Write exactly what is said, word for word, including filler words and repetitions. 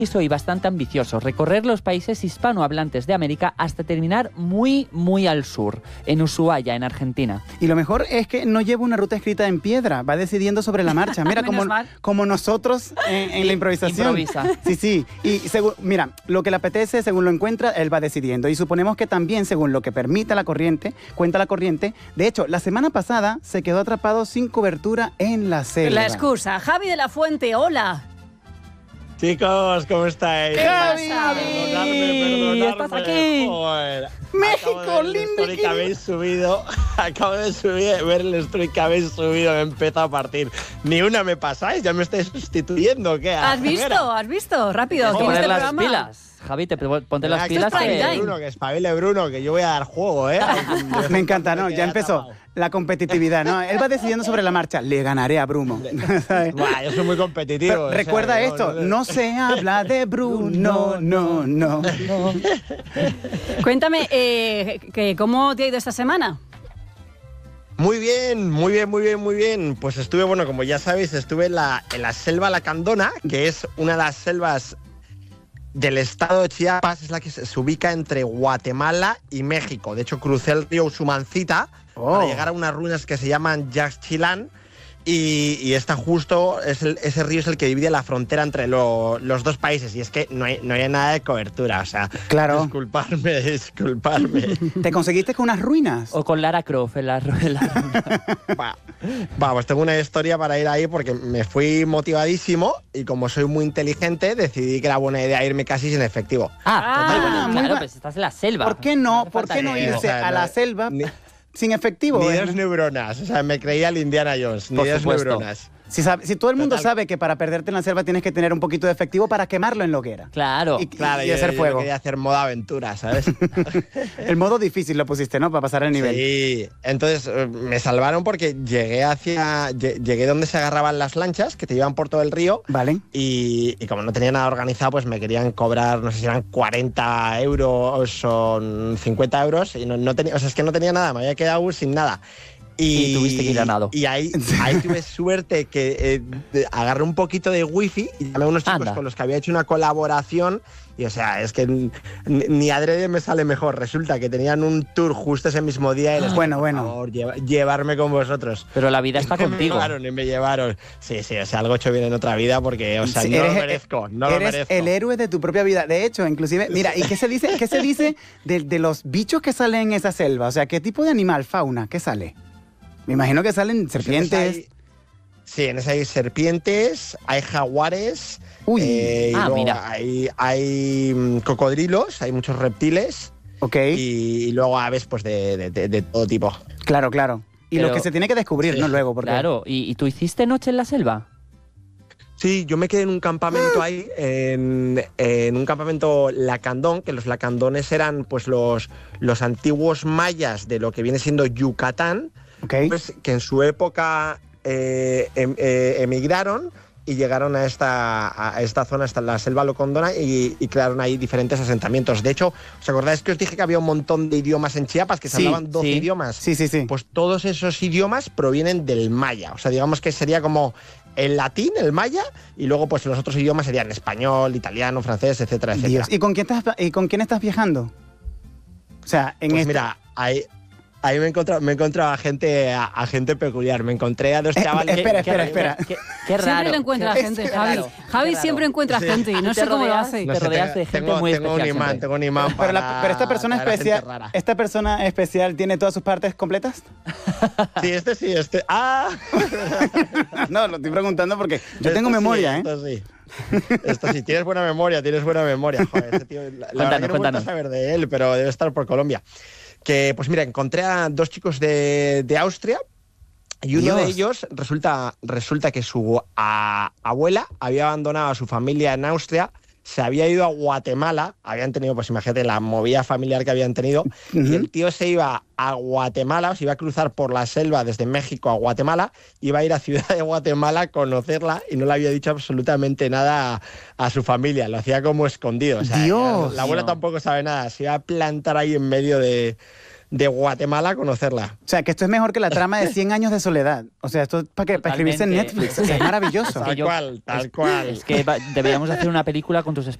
soy bastante ambicioso, recorrer los países hispanohablantes de América hasta terminar muy, muy al sur, en Ushuaia, en Argentina. Y lo mejor es que no lleva una ruta escrita en piedra, va decidiendo sobre la marcha. Mira, como, como nosotros en, en la improvisación. Improvisa. Sí, sí. Y según, mira, lo que le apetece, según lo encuentra, él va decidiendo. Y suponemos que también, según lo que permita la corriente, cuenta la corriente. De hecho, la semana pasada se quedó atrapado sin cobertura en la selva. La excusa. Javi de la Fuente, hola. Chicos, ¿cómo estáis? ¡Javi! Perdonadme, perdonadme. ¡Estás aquí! Joder. ¡México, lindo! El que habéis subido, acabo de subir, ver el story que habéis subido, me he empezado a partir. Ni una me pasáis, ya me estáis sustituyendo, ¿qué? ¿Has visto? ¿Has visto? Rápido, Poner este las programa. pilas. Javi, te, ponte las Ah, que pilas. espabile, Que... Bruno, que espabile, Bruno, que yo voy a dar juego, ¿eh? Me encanta, ¿no? Ya empezó la competitividad, ¿no? Él va decidiendo sobre la marcha. Le ganaré a Bruno. Buah, yo soy muy competitivo. Pero o sea, recuerda no, esto, no, no, no se habla de Bruno, no, no. no. Cuéntame, eh, que, ¿cómo te ha ido esta semana? Muy bien, muy bien, muy bien, muy bien. Pues estuve, bueno, como ya sabéis, estuve en la, en la selva Lacandona, que es una de las selvas del estado de Chiapas, es la que se, se ubica entre Guatemala y México. De hecho, crucé el río Usumancita oh. para llegar a unas ruinas que se llaman Yaxchilán. Y, y está justo, es el, ese río es el que divide la frontera entre lo, los dos países. Y es que no hay, no hay nada de cobertura, o sea, claro. disculparme, disculparme. ¿Te conseguiste con unas ruinas? O con Lara Croft en la ruina. Va, va, pues tengo una historia para ir ahí porque me fui motivadísimo y como soy muy inteligente decidí que era buena idea irme casi sin efectivo. Ah, Ah, bueno, muy claro, va- pues estás en la selva. ¿Por qué no? hace ¿Por falta qué no que- irse o sea, a la no- selva ni- sin efectivo? Ni eh? dos neuronas, o sea, me creía el Indiana Jones, ni Por dos supuesto. neuronas. Si, sabe- si todo el mundo Total. sabe que para perderte en la selva tienes que tener un poquito de efectivo para quemarlo en lo que era. Claro. Y, Claro, y yo, hacer yo fuego. quería hacer modo aventura, ¿sabes? El modo difícil lo pusiste, ¿no? Para pasar el nivel. Sí, entonces eh, me salvaron porque llegué hacia lle- llegué donde se agarraban las lanchas que te llevan por todo el río. Vale. Y, y como no tenía nada organizado, pues me querían cobrar, no sé si eran cuarenta euros o cincuenta euros. Y no, no tenía, o sea, es que no tenía nada, me había quedado sin nada. Y tuviste que ir a nado. Y ahí, ahí tuve suerte que eh, de- agarré un poquito de wifi y llamé a unos chicos Anda. con los que había hecho una colaboración. Y o sea, es que n- ni adrede me sale mejor. Resulta que tenían un tour justo ese mismo día y les Bueno, por bueno. favor, lleva- llevarme con vosotros. Pero la vida está Y me contigo. llevaron y me llevaron. Sí, sí, o sea, algo hecho bien en otra vida porque, o sea, Sí, no eres- lo merezco, no lo Eres merezco. el héroe de tu propia vida. De hecho, inclusive, mira, ¿y qué se dice, qué se dice de, de los bichos que salen en esa selva? O sea, ¿qué tipo de animal, fauna, qué sale? Me imagino que salen Pues en serpientes. esa hay- sí, en esa hay serpientes, hay jaguares, Uy. eh, y Ah, luego mira. hay, hay mm, cocodrilos, hay muchos reptiles Ok, y, y luego aves pues de, de- de- de todo tipo. claro, claro. Y Pero- lo que se tiene que descubrir, Sí, ¿no? Luego, porque... Claro. ¿Y, ¿Y tú hiciste noche en la selva? Sí, yo me quedé en un campamento ahí, en, en un campamento lacandón, que los lacandones eran pues los, los antiguos mayas de lo que viene siendo Yucatán, Ok. pues, que en su época eh, em- eh, emigraron y llegaron a esta, a esta zona, hasta la selva locandona, y, y crearon ahí diferentes asentamientos. De hecho, ¿os acordáis que os dije que había un montón de idiomas en Chiapas, que se Sí, hablaban doce sí. idiomas? Sí, sí, sí. Pues todos esos idiomas provienen del maya. O sea, digamos que sería como el latín, el maya, y luego pues los otros idiomas serían español, italiano, francés, etcétera, etcétera. Dios. ¿Y con quién estás, y con quién estás viajando? O sea, en Pues este... mira, ahí, ahí me he encontrado, me he encontrado a gente, a, a gente peculiar. Me encontré a dos Eh, chavales. espera, Qué- espera, qué- espera. Qué, qué raro. Siempre le encuentra Qué- gente, qué Javi. raro, Javi qué raro. siempre encuentra Sí. gente y no Y sé te cómo lo rodeas- hace. No te sé, rodeas tengo- de gente tengo, muy tengo un especial imán, siempre. tengo un imán Pero, para, la- pero esta persona para la gente especial, rara. esta persona especial tiene todas sus partes completas. Sí, este sí, este. ¡Ah! No, lo estoy preguntando porque yo Esto tengo sí, memoria, ¿eh? Esto sí. Esto sí, tienes buena memoria, tienes buena memoria. Joder, ese tío, la, la verdad Cuéntanos, que no he vuelto a cuéntanos. saber de él, pero debe estar por Colombia. Que, pues mira, encontré a dos chicos de, de Austria y uno Dios. de ellos resulta, resulta que su a- abuela había abandonado a su familia en Austria, se había ido a Guatemala, habían tenido, pues imagínate, la movida familiar que habían tenido, y el tío se iba a Guatemala, o se iba a cruzar por la selva desde México a Guatemala, iba a ir a Ciudad de Guatemala a conocerla y no le había dicho absolutamente nada a, a su familia, lo hacía como escondido. O sea, Dios. la abuela Dios. tampoco sabe nada, se iba a plantar ahí en medio de, de Guatemala conocerla. O sea, que esto es mejor que la trama de cien años de soledad. O sea, esto es para, que, para escribirse en Totalmente. Netflix. O sea, es maravilloso. Tal yo- cual, tal es- cual. Es que va- deberíamos hacer una película con tus